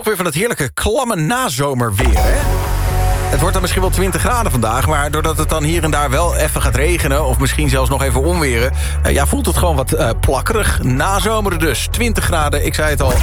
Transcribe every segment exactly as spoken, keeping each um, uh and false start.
weer van het heerlijke klamme nazomerweer, hè? Het wordt dan misschien wel twintig graden vandaag, maar doordat het dan hier en daar wel even gaat regenen, of misschien zelfs nog even onweren, uh, ja, voelt het gewoon wat uh, plakkerig. Nazomeren dus. twintig graden, ik zei het al.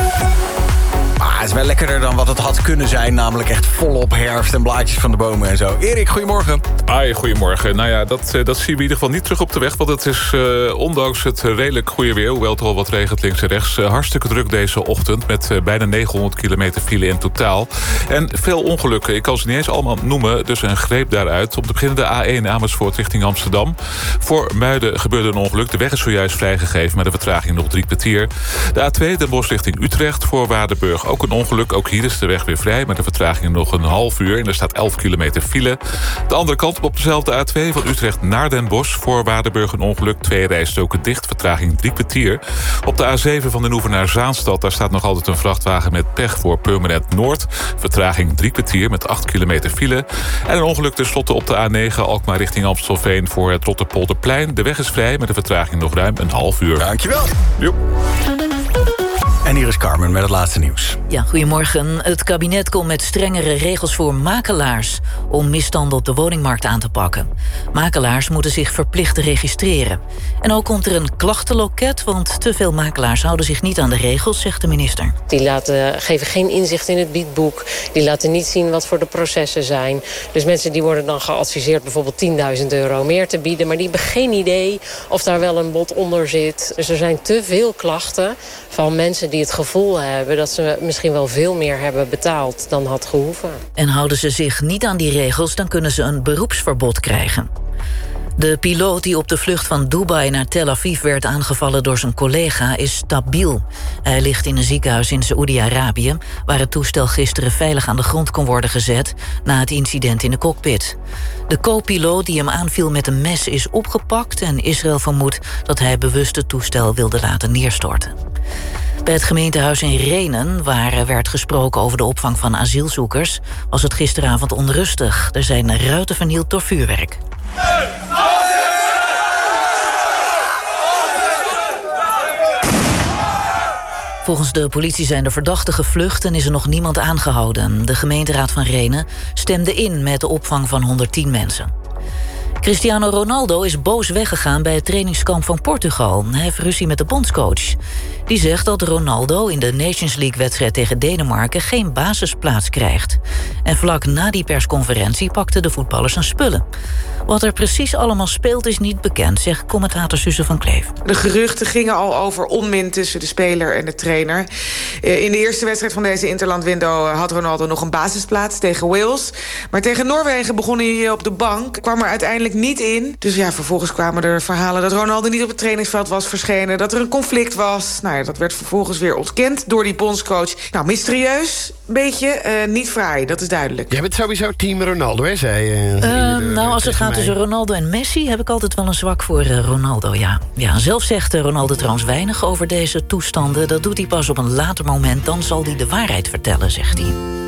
Maar het is wel lekkerder dan wat het had kunnen zijn. Namelijk echt volop herfst en blaadjes van de bomen en zo. Erik, goedemorgen. Hoi, goedemorgen. Nou ja, dat, dat zien we in ieder geval niet terug op de weg. Want het is uh, ondanks het redelijk goede weer, hoewel het al wat regent links en rechts, uh, hartstikke druk deze ochtend. Met uh, bijna negenhonderd kilometer file in totaal. En veel ongelukken. Ik kan ze niet eens allemaal noemen, dus een greep daaruit. Om te beginnen de A één Amersfoort richting Amsterdam. Voor Muiden gebeurde een ongeluk. De weg is zojuist vrijgegeven, met een vertraging nog drie kwartier. De A twee Den Bosch richting Utrecht voor Waardenburg. Ook een ongeluk. Ook hier is de weg weer vrij, met een vertraging nog een half uur. En er staat elf kilometer file. De andere kant op dezelfde A twee van Utrecht naar Den Bosch. Voor Waardenburg een ongeluk. Twee rijstroken dicht. Vertraging drie kwartier. Op de A zeven van Den Oever naar Zaanstad. Daar staat nog altijd een vrachtwagen met pech voor Purmerend Noord. Vertraging drie kwartier met acht kilometer file. En een ongeluk tenslotte op de A negen Alkmaar richting Amstelveen voor het Rotterpolderplein. De weg is vrij met een vertraging nog ruim een half uur. Dankjewel. Jo. En hier is Carmen met het laatste nieuws. Ja, goedemorgen. Het kabinet komt met strengere regels voor makelaars om misstanden op de woningmarkt aan te pakken. Makelaars moeten zich verplicht registreren. En ook komt er een klachtenloket, want te veel makelaars houden zich niet aan de regels, zegt de minister. Die laten, geven geen inzicht in het biedboek. Die laten niet zien wat voor de processen zijn. Dus mensen die worden dan geadviseerd bijvoorbeeld tienduizend euro meer te bieden, maar die hebben geen idee of daar wel een bod onder zit. Dus er zijn te veel klachten van mensen die het gevoel hebben dat ze misschien wel veel meer hebben betaald dan had gehoeven. En houden ze zich niet aan die regels, dan kunnen ze een beroepsverbod krijgen. De piloot die op de vlucht van Dubai naar Tel Aviv werd aangevallen door zijn collega is stabiel. Hij ligt in een ziekenhuis in Saoedi-Arabië, waar het toestel gisteren veilig aan de grond kon worden gezet na het incident in de cockpit. De co-piloot die hem aanviel met een mes is opgepakt en Israël vermoedt dat hij bewust het toestel wilde laten neerstorten. Bij het gemeentehuis in Rhenen, waar werd gesproken over de opvang van asielzoekers, was het gisteravond onrustig. Er zijn ruiten vernield door vuurwerk. Volgens de politie zijn de verdachten gevlucht en is er nog niemand aangehouden. De gemeenteraad van Rhenen stemde in met de opvang van honderdtien mensen. Cristiano Ronaldo is boos weggegaan bij het trainingskamp van Portugal. Hij heeft ruzie met de bondscoach. Die zegt dat Ronaldo in de Nations League-wedstrijd tegen Denemarken geen basisplaats krijgt. En vlak na die persconferentie pakten de voetballers zijn spullen. Wat er precies allemaal speelt is niet bekend, zegt commentator Suze van Kleef. De geruchten gingen al over onmin tussen de speler en de trainer. In de eerste wedstrijd van deze interlandwindow had Ronaldo nog een basisplaats tegen Wales. Maar tegen Noorwegen begon hij op de bank, kwam er uiteindelijk niet in. Dus ja, vervolgens kwamen er verhalen dat Ronaldo niet op het trainingsveld was verschenen, dat er een conflict was. Nou ja, dat werd vervolgens weer ontkend door die bondscoach. Nou, mysterieus, een beetje, uh, niet fraai, dat is duidelijk. Jij bent sowieso team Ronaldo, hè, zei je? Uh, uh, nou, als het gaat tussen Ronaldo en Messi heb ik altijd wel een zwak voor uh, Ronaldo, ja. ja. Zelf zegt uh, Ronaldo trouwens weinig over deze toestanden. Dat doet hij pas op een later moment, dan zal hij de waarheid vertellen, zegt hij.